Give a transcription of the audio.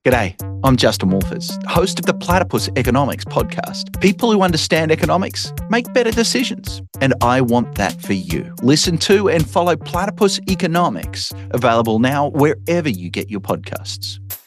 G'day, I'm Justin Wolfers, host of the Platypus Economics podcast. People who understand economics make better decisions, and I want that for you. Listen to and follow Platypus Economics, available now wherever you get your podcasts.